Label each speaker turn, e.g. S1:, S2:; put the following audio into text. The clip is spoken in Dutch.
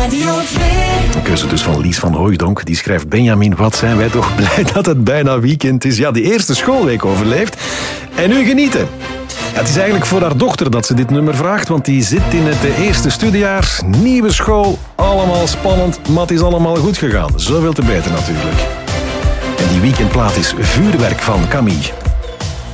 S1: Radio 2.
S2: Een keuze dus van Lies van Hooijdonk. Die schrijft: Benjamin, wat zijn wij toch blij dat het bijna weekend is. Ja, die eerste schoolweek overleeft. En nu genieten. Ja, het is eigenlijk voor haar dochter dat ze dit nummer vraagt, want die zit in het eerste studiejaar. Nieuwe school, allemaal spannend, maar het is allemaal goed gegaan. Zoveel te beter natuurlijk. En die weekendplaat is Vuurwerk van Camille.